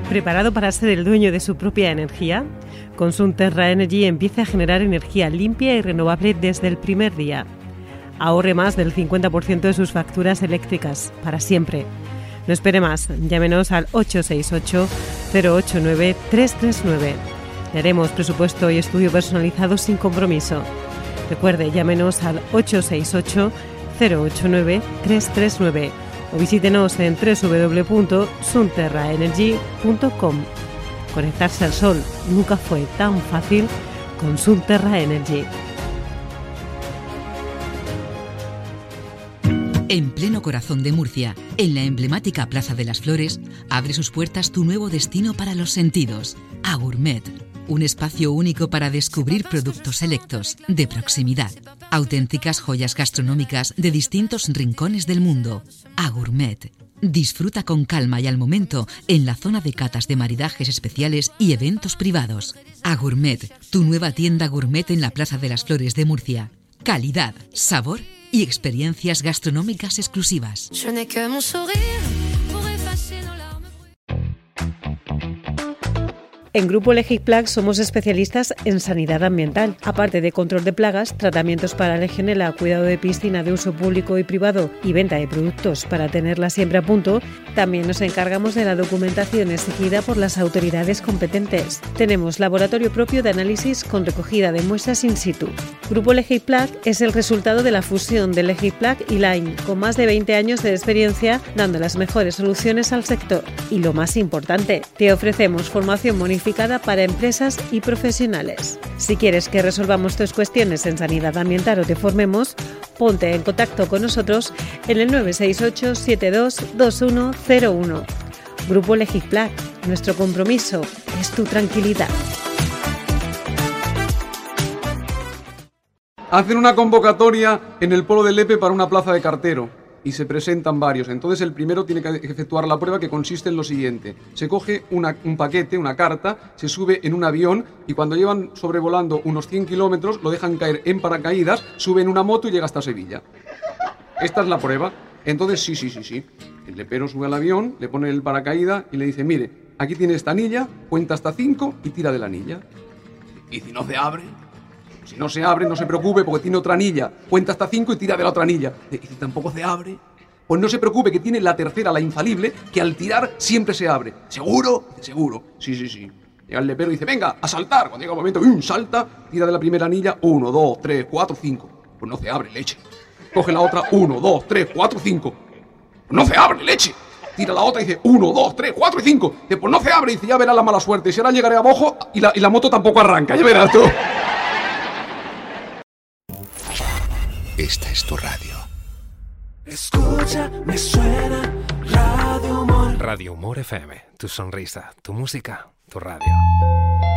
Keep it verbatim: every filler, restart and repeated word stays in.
¿Preparado para ser el dueño de su propia energía? Con Sunterra Energy empiece a generar energía limpia y renovable desde el primer día. Ahorre más del cincuenta por ciento de sus facturas eléctricas, para siempre. No espere más, llámenos al ocho seis ocho, cero ocho nueve, tres tres nueve. Le haremos presupuesto y estudio personalizado sin compromiso. Recuerde, llámenos al ocho seis ocho, cero ocho nueve, tres tres nueve o visítenos en doble u doble u doble u punto sunterra energy punto com. Conectarse al sol nunca fue tan fácil con Sunterra Energy. En pleno corazón de Murcia, en la emblemática Plaza de las Flores, abre sus puertas tu nuevo destino para los sentidos, Agourmet. Un espacio único para descubrir productos selectos, de proximidad. Auténticas joyas gastronómicas de distintos rincones del mundo. Agourmet. Disfruta con calma y al momento en la zona de catas de maridajes especiales y eventos privados. Agourmet, tu nueva tienda gourmet en la Plaza de las Flores de Murcia. Calidad, sabor y experiencias gastronómicas exclusivas. En Grupo Legiplag somos especialistas en sanidad ambiental. Aparte de control de plagas, tratamientos para legionela, cuidado de piscina de uso público y privado y venta de productos para tenerla siempre a punto, también nos encargamos de la documentación exigida por las autoridades competentes. Tenemos laboratorio propio de análisis con recogida de muestras in situ. Grupo Legiplag es el resultado de la fusión de Legiplag y Line, con más de veinte años de experiencia dando las mejores soluciones al sector. Y lo más importante, te ofrecemos formación monificada para empresas y profesionales. Si quieres que resolvamos tus cuestiones en sanidad ambiental o te formemos, ponte en contacto con nosotros en el nueve seis ocho, siete dos, dos uno cero uno. Grupo Legiplag, nuestro compromiso es tu tranquilidad. Hacen una convocatoria en el Polo del Lepe para una plaza de cartero. Y se presentan varios. Entonces el primero tiene que efectuar la prueba, que consiste en lo siguiente. Se coge una, un paquete, una carta, se sube en un avión y cuando llevan sobrevolando unos cien kilómetros lo dejan caer en paracaídas, sube en una moto y llega hasta Sevilla. Esta es la prueba. Entonces sí, sí, sí, sí. El lepero sube al avión, le pone el paracaídas y le dice: mire, aquí tiene esta anilla, cuenta hasta cinco y tira de la anilla. ¿Y si no se abre? Si no se abre, no se preocupe, porque tiene otra anilla. Cuenta hasta cinco y tira de la otra anilla. ¿Y si tampoco se abre? Pues no se preocupe, que tiene la tercera, la infalible, que al tirar siempre se abre. ¿Seguro? Seguro. Sí, sí, sí. Llega el lepero y dice: venga, a saltar. Cuando llega el momento, ¡um! Salta, tira de la primera anilla, uno, dos, tres, cuatro, cinco. Pues no se abre, leche. Coge la otra, uno, dos, tres, cuatro, cinco. Pues no se abre, leche. Tira la otra y dice: uno, dos, tres, cuatro y cinco. Dice: pues no se abre. Y dice: ya verás la mala suerte. Si ahora llegaré abajo y la, y la moto tampoco arranca. Ya verás tú. Esta es tu radio. Escucha, me suena Radio Humor. Radio Humor F M, tu sonrisa, tu música, tu radio.